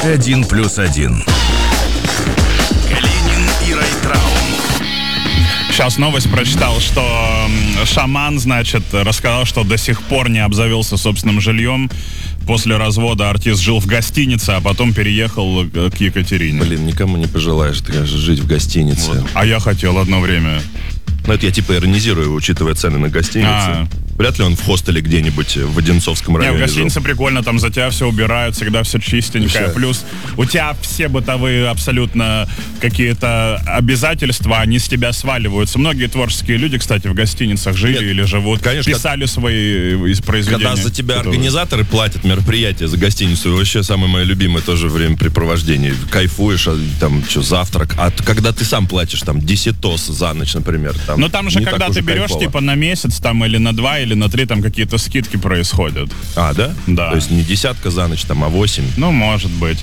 1+1. Калинин и Райtraum. Сейчас новость прочитал, что Шаман, значит, рассказал, что до сих пор не обзавелся собственным жильем. После развода артист жил в гостинице, а потом переехал к Екатерине. Блин, никому не пожелаешь, ты, конечно, жить в гостинице. Вот. А я хотел одно время. Ну, это я типа иронизирую, учитывая цены на гостиницы. Вряд ли он в хостеле где-нибудь в Одинцовском районе. Не, в гостинице жил. прикольно, там за тебя все убирают, всегда все чистенькое. Плюс у тебя все бытовые абсолютно какие-то обязательства, они с тебя сваливаются. Многие творческие люди, кстати, в гостиницах жили или живут, конечно, писали свои из произведения. Когда за тебя организаторы платят мероприятие за гостиницу, вообще самое мое любимое тоже времяпрепровождение. Кайфуешь, там, что, завтрак. А когда ты сам платишь, там, десятос за ночь, например. Там, ну, там же, когда ты берешь, кайфово. типа, на месяц, там, или на 2, или на 3, там, какие-то скидки происходят. А, да? Да. То есть не десятка за ночь, там, а 8. Ну, может быть.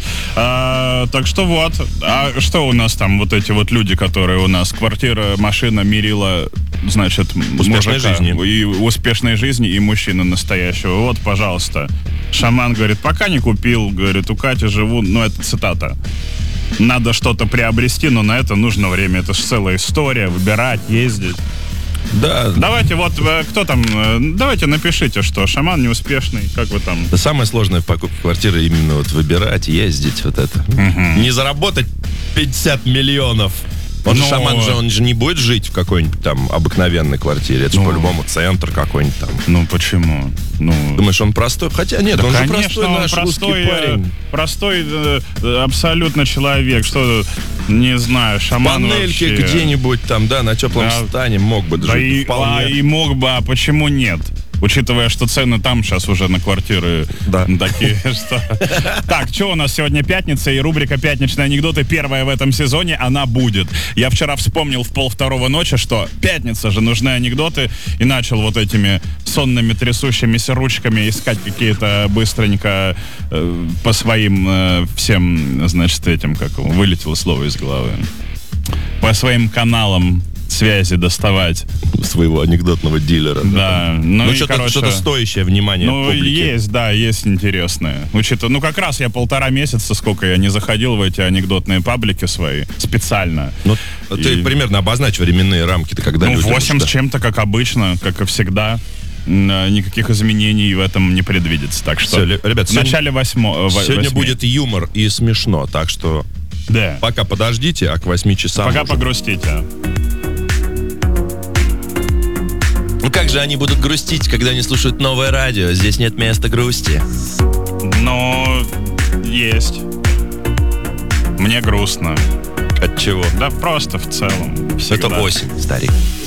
Так что вот. А что у нас там, вот эти вот люди, которые у нас? Квартира, машина, мерила, значит, успешной мужика. жизни. И успешной жизни, и мужчины настоящего. Вот, пожалуйста. Шаман говорит, пока не купил, говорит, у Кати живу, ну, это цитата. Надо что-то приобрести, но на это нужно время. Это же целая история, выбирать, ездить. Да. Давайте, вот, кто там, давайте напишите, что Шаман неуспешный, как вы там... Да, самое сложное в покупке квартиры именно вот выбирать, ездить, вот это. Не заработать 50 миллионов. Он же Шаман, он же не будет жить в какой-нибудь там обыкновенной квартире. Это же по-любому центр какой-нибудь там. Ну, почему? Ну... Думаешь, он простой? Хотя нет, да, он конечно, же простой наш русский парень. Простой абсолютно человек. Что, не знаю, Шаман Панельки вообще... где-нибудь там, да, на теплом стане мог бы да жить вполне. И мог бы, а почему нет? Учитывая, что цены там сейчас уже на квартиры такие, что... Так, что у нас сегодня пятница, и рубрика «Пятничные анекдоты» первая в этом сезоне, она будет. Я вчера вспомнил в 1:30 ночи, что пятница же, нужны анекдоты, и начал вот этими сонными трясущимися ручками искать какие-то быстренько по своим всем, значит, этим, как его, вылетело слово из головы. По своим каналам связи доставать. Своего анекдотного дилера. Да. Ну, и, что-то стоящее внимания публики. Есть интересное. Учитывая, ну, как раз я 1,5 месяца, сколько я не заходил в эти анекдотные паблики свои, специально. Ну, ты примерно обозначь временные рамки-то, когда люди... 8 с чем-то, как обычно, как и всегда. Никаких изменений в этом не предвидится. Так что, все, ребят, в начале 8. Сегодня будет юмор и смешно, так что пока подождите, а к 8 часам пока погрустите. Ну как же они будут грустить, когда они слушают новое радио? Здесь нет места грусти. Но есть. Мне грустно. От чего? Да просто в целом. Это осень, старик.